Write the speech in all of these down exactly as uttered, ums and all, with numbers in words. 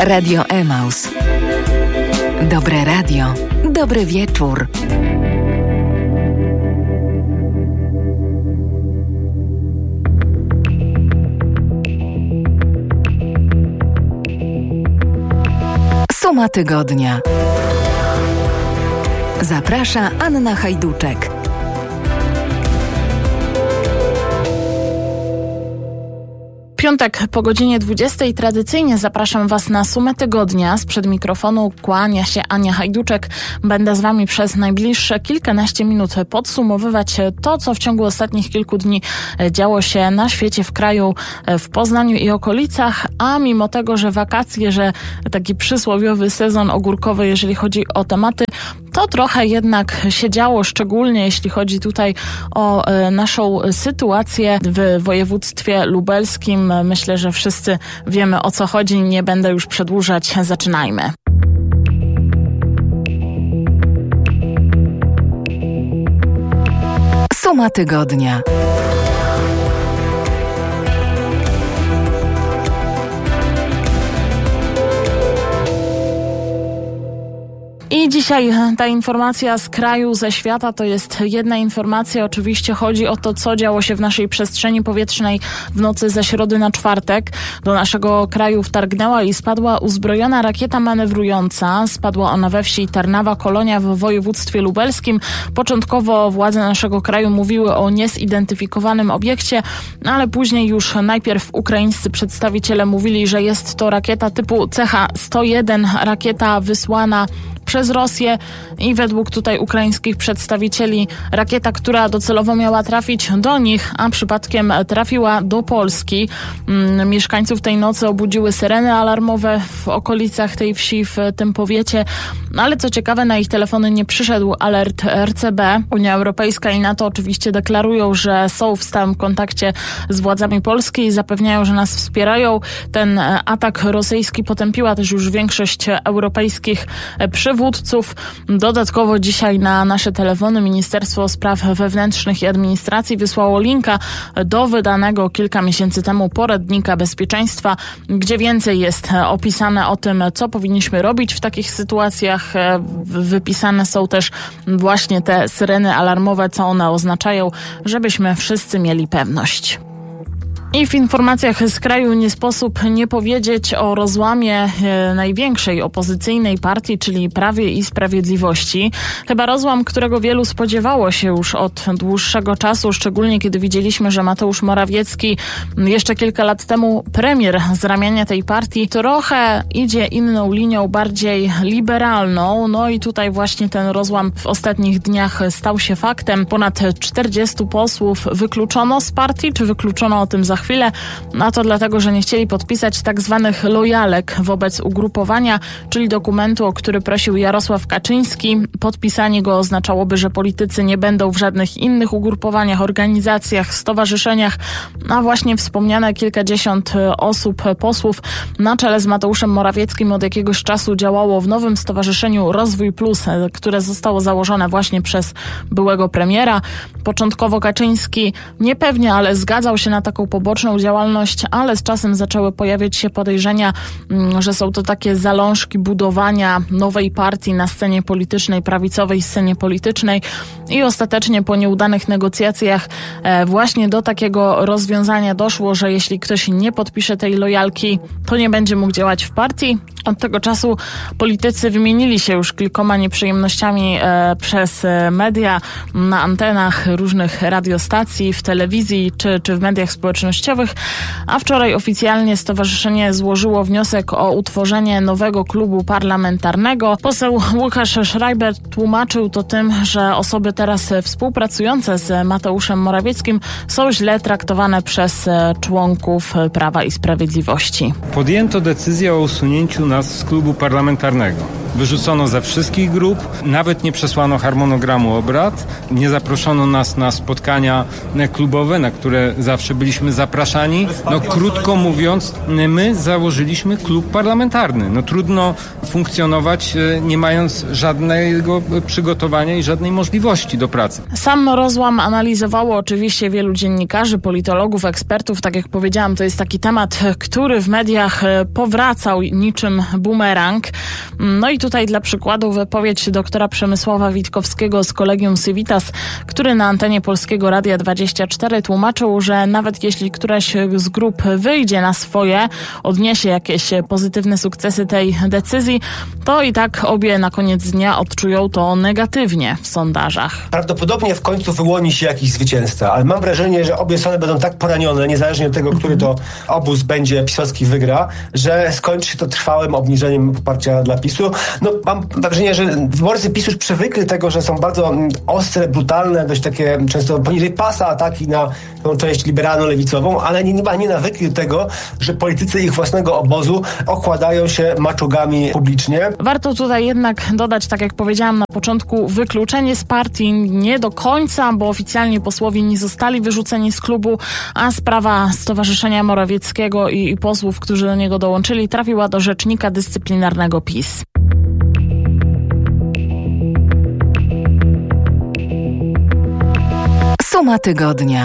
Radio Emaus. Dobre radio, dobry wieczór. Suma tygodnia. Zaprasza Anna Hajduczek. Piątek po godzinie dwudziestej tradycyjnie zapraszam Was na Sumę Tygodnia. Sprzed mikrofonu kłania się Ania Hajduczek. Będę z Wami przez najbliższe kilkanaście minut podsumowywać to, co w ciągu ostatnich kilku dni działo się na świecie, w kraju, w Poznaniu i okolicach, a mimo tego, że wakacje, że taki przysłowiowy sezon ogórkowy, jeżeli chodzi o tematy, to trochę jednak się działo, szczególnie jeśli chodzi tutaj o naszą sytuację w województwie lubelskim. Myślę, że wszyscy wiemy, o co chodzi. Nie będę już przedłużać. Zaczynajmy. Suma tygodnia. I dzisiaj ta informacja z kraju, ze świata, to jest jedna informacja. Oczywiście chodzi o to, co działo się w naszej przestrzeni powietrznej w nocy ze środy na czwartek. Do naszego kraju wtargnęła i spadła uzbrojona rakieta manewrująca. Spadła ona we wsi Tarnawa Kolonia w województwie lubelskim. Początkowo władze naszego kraju mówiły o niezidentyfikowanym obiekcie, ale później już najpierw ukraińscy przedstawiciele mówili, że jest to rakieta typu C H sto jeden, rakieta wysłana przez Rosję i według tutaj ukraińskich przedstawicieli rakieta, która docelowo miała trafić do nich, a przypadkiem trafiła do Polski. Mieszkańców tej nocy obudziły syreny alarmowe w okolicach tej wsi, w tym powiecie, ale co ciekawe, na ich telefony nie przyszedł alert R C B. Unia Europejska i NATO oczywiście deklarują, że są w stałym kontakcie z władzami Polski i zapewniają, że nas wspierają. Ten atak rosyjski potępiła też już większość europejskich przywódców. Dodatkowo dzisiaj na nasze telefony Ministerstwo Spraw Wewnętrznych i Administracji wysłało linka do wydanego kilka miesięcy temu poradnika bezpieczeństwa, gdzie więcej jest opisane o tym, co powinniśmy robić w takich sytuacjach. Wypisane są też właśnie te syreny alarmowe, co one oznaczają, żebyśmy wszyscy mieli pewność. I w informacjach z kraju nie sposób nie powiedzieć o rozłamie e, największej opozycyjnej partii, czyli Prawie i Sprawiedliwości. Chyba rozłam, którego wielu spodziewało się już od dłuższego czasu, szczególnie kiedy widzieliśmy, że Mateusz Morawiecki, jeszcze kilka lat temu premier z ramienia tej partii, trochę idzie inną linią, bardziej liberalną. No i tutaj właśnie ten rozłam w ostatnich dniach stał się faktem. Ponad czterdziestu posłów wykluczono z partii, czy wykluczono, o tym za chwilę, a to dlatego, że nie chcieli podpisać tak zwanych lojalek wobec ugrupowania, czyli dokumentu, o który prosił Jarosław Kaczyński. Podpisanie go oznaczałoby, że politycy nie będą w żadnych innych ugrupowaniach, organizacjach, stowarzyszeniach, a właśnie wspomniane kilkadziesiąt osób, posłów na czele z Mateuszem Morawieckim od jakiegoś czasu działało w nowym stowarzyszeniu Rozwój Plus, które zostało założone właśnie przez byłego premiera. Początkowo Kaczyński niepewnie, ale zgadzał się na taką poboczną działalność, ale z czasem zaczęły pojawiać się podejrzenia, że są to takie zalążki budowania nowej partii na scenie politycznej, prawicowej scenie politycznej i ostatecznie po nieudanych negocjacjach właśnie do takiego rozwiązania doszło, że jeśli ktoś nie podpisze tej lojalki, to nie będzie mógł działać w partii. Od tego czasu politycy wymienili się już kilkoma nieprzyjemnościami e, przez media na antenach różnych radiostacji, w telewizji czy, czy w mediach społecznościowych, a wczoraj oficjalnie stowarzyszenie złożyło wniosek o utworzenie nowego klubu parlamentarnego. Poseł Łukasz Schreiber tłumaczył to tym, że osoby teraz współpracujące z Mateuszem Morawieckim są źle traktowane przez członków Prawa i Sprawiedliwości. Podjęto decyzję o usunięciu nas z klubu parlamentarnego. wyrzucono ze wszystkich grup, nawet nie przesłano harmonogramu obrad, nie zaproszono nas na spotkania klubowe, na które zawsze byliśmy zapraszani. No krótko mówiąc, my założyliśmy klub parlamentarny. No trudno funkcjonować nie mając żadnego przygotowania i żadnej możliwości do pracy. Sam rozłam analizowało oczywiście wielu dziennikarzy, politologów, ekspertów. Tak jak powiedziałam, to jest taki temat, który w mediach powracał niczym bumerang. No i tutaj dla przykładu wypowiedź doktora Przemysława Witkowskiego z Collegium Civitas, który na antenie Polskiego Radia dwadzieścia cztery tłumaczył, że nawet jeśli któraś z grup wyjdzie na swoje, odniesie jakieś pozytywne sukcesy tej decyzji, to i tak obie na koniec dnia odczują to negatywnie w sondażach. Prawdopodobnie w końcu wyłoni się jakiś zwycięzca, ale mam wrażenie, że obie strony będą tak poranione, niezależnie od tego, który to obóz będzie pisowski wygra, że skończy się to trwałym obniżeniem poparcia dla PiSu. No mam wrażenie, że wyborcy PiSu już przywykli tego, że są bardzo ostre, brutalne, dość takie często poniżej pasa ataki na tą część liberalno-lewicową, ale nie, nie nawykli do tego, że politycy ich własnego obozu okładają się maczugami publicznie. Warto tutaj jednak dodać, tak jak powiedziałam na początku, wykluczenie z partii nie do końca, bo oficjalnie posłowie nie zostali wyrzuceni z klubu, a sprawa Stowarzyszenia Morawieckiego i, i posłów, którzy do niego dołączyli, trafiła do rzecznika dyscyplinarnego PiS. Suma tygodnia.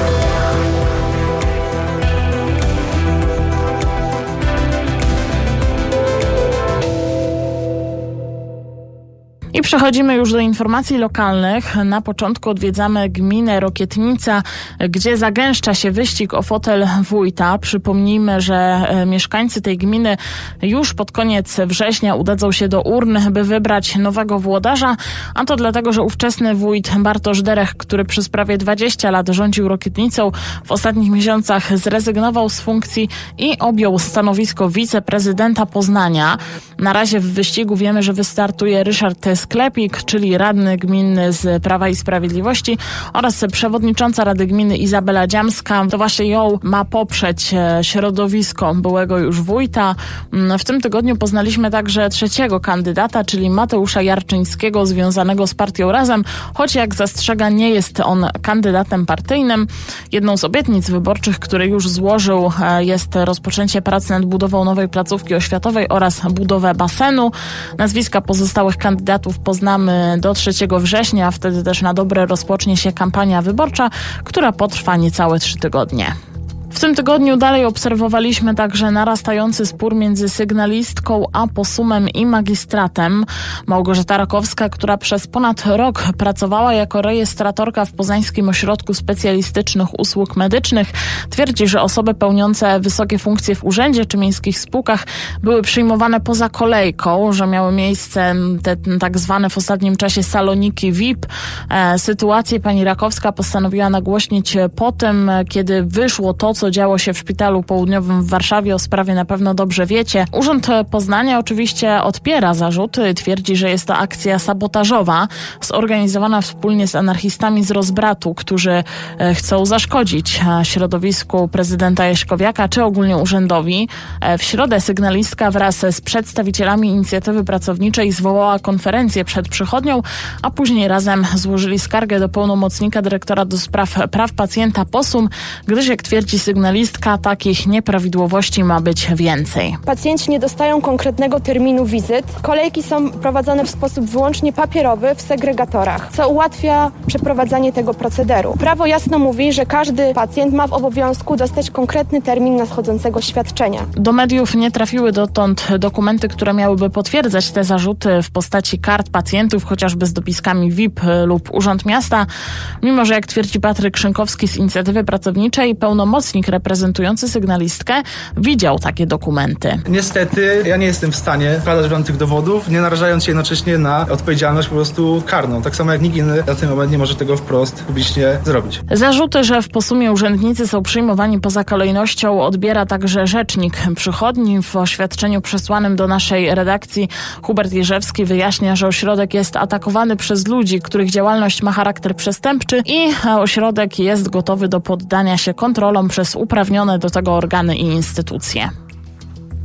I przechodzimy już do informacji lokalnych. Na początku odwiedzamy gminę Rokietnica, gdzie zagęszcza się wyścig o fotel wójta. Przypomnijmy, że mieszkańcy tej gminy już pod koniec września udadzą się do urn, by wybrać nowego włodarza, a to dlatego, że ówczesny wójt Bartosz Derech, który przez prawie dwadzieścia lat rządził Rokietnicą, w ostatnich miesiącach zrezygnował z funkcji i objął stanowisko wiceprezydenta Poznania. Na razie w wyścigu wiemy, że wystartuje Ryszard Sklepik, czyli radny gminy z Prawa i Sprawiedliwości, oraz przewodnicząca Rady Gminy Izabela Dziamska. To właśnie ją ma poprzeć środowisko byłego już wójta. W tym tygodniu poznaliśmy także trzeciego kandydata, czyli Mateusza Jarczyńskiego, związanego z partią Razem, choć jak zastrzega, nie jest on kandydatem partyjnym. Jedną z obietnic wyborczych, które już złożył, jest rozpoczęcie prac nad budową nowej placówki oświatowej oraz budowę basenu. Nazwiska pozostałych kandydatów poznamy do trzeciego września, a wtedy też na dobre rozpocznie się kampania wyborcza, która potrwa niecałe trzy tygodnie. W tym tygodniu dalej obserwowaliśmy także narastający spór między sygnalistką a posumem i magistratem. Małgorzata Rakowska, która przez ponad rok pracowała jako rejestratorka w Poznańskim Ośrodku Specjalistycznych Usług Medycznych, twierdzi, że osoby pełniące wysokie funkcje w urzędzie czy miejskich spółkach były przyjmowane poza kolejką, że miały miejsce te tak zwane w ostatnim czasie saloniki V I P. E, sytuację pani Rakowska postanowiła nagłośnić po tym, kiedy wyszło to, co działo się w Szpitalu Południowym w Warszawie. O sprawie na pewno dobrze wiecie. Urząd Poznania oczywiście odpiera zarzuty. Twierdzi, że jest to akcja sabotażowa, zorganizowana wspólnie z anarchistami z Rozbratu, którzy chcą zaszkodzić środowisku prezydenta Jaśkowiaka, czy ogólnie urzędowi. W środę sygnalistka wraz z przedstawicielami inicjatywy pracowniczej zwołała konferencję przed przychodnią, a później razem złożyli skargę do pełnomocnika dyrektora do spraw praw pacjenta posum, gdyż jak twierdzi sygnalistka, takich nieprawidłowości ma być więcej. Pacjenci nie dostają konkretnego terminu wizyt. Kolejki są prowadzone w sposób wyłącznie papierowy w segregatorach, co ułatwia przeprowadzanie tego procederu. Prawo jasno mówi, że każdy pacjent ma w obowiązku dostać konkretny termin nadchodzącego świadczenia. Do mediów nie trafiły dotąd dokumenty, które miałyby potwierdzać te zarzuty w postaci kart pacjentów, chociażby z dopiskami V I P lub Urząd Miasta, mimo że jak twierdzi Patryk Szynkowski z inicjatywy pracowniczej, pełnomocnik reprezentujący sygnalistkę widział takie dokumenty. Niestety ja nie jestem w stanie składać żadnych dowodów, nie narażając się jednocześnie na odpowiedzialność po prostu karną. Tak samo jak nikt inny na ten moment nie może tego wprost publicznie zrobić. Zarzuty, że w posumie urzędnicy są przyjmowani poza kolejnością, odbiera także rzecznik przychodni. W oświadczeniu przesłanym do naszej redakcji Hubert Jerzewski wyjaśnia, że ośrodek jest atakowany przez ludzi, których działalność ma charakter przestępczy i ośrodek jest gotowy do poddania się kontrolom przez uprawnione do tego organy i instytucje.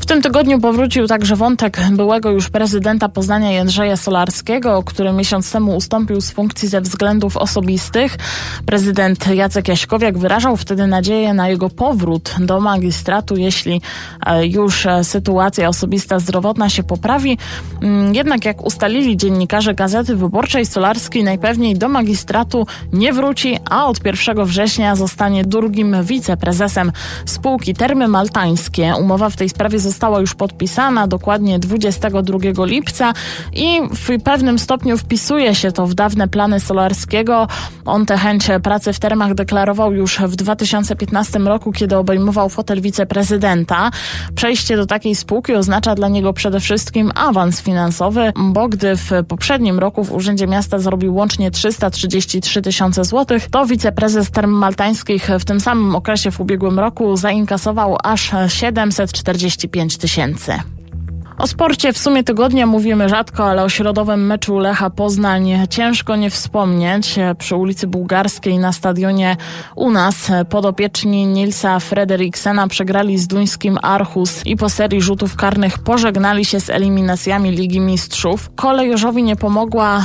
W tym tygodniu powrócił także wątek byłego już prezydenta Poznania Jędrzeja Solarskiego, który miesiąc temu ustąpił z funkcji ze względów osobistych. Prezydent Jacek Jaśkowiak wyrażał wtedy nadzieję na jego powrót do magistratu, jeśli już sytuacja osobista zdrowotna się poprawi. Jednak jak ustalili dziennikarze Gazety Wyborczej, Solarski najpewniej do magistratu nie wróci, a od pierwszego września zostanie drugim wiceprezesem spółki Termy Maltańskie. Umowa w tej sprawie została już podpisana dokładnie dwudziestego drugiego lipca i w pewnym stopniu wpisuje się to w dawne plany Solarskiego. On tę chęć pracy w Termach deklarował już w dwa tysiące piętnastym roku, kiedy obejmował fotel wiceprezydenta. Przejście do takiej spółki oznacza dla niego przede wszystkim awans finansowy, bo gdy w poprzednim roku w Urzędzie Miasta zarobił łącznie trzysta trzydzieści trzy tysiące złotych, to wiceprezes Term Maltańskich w tym samym okresie w ubiegłym roku zainkasował aż siedemset czterdzieści pięć tysięcy. O sporcie w sumie tygodnia mówimy rzadko, ale o środowym meczu Lecha Poznań ciężko nie wspomnieć. Przy ulicy Bułgarskiej na stadionie u nas podopieczni Nilsa Frederiksena przegrali z duńskim Aarhus i po serii rzutów karnych pożegnali się z eliminacjami Ligi Mistrzów. Kolejorzowi nie pomogła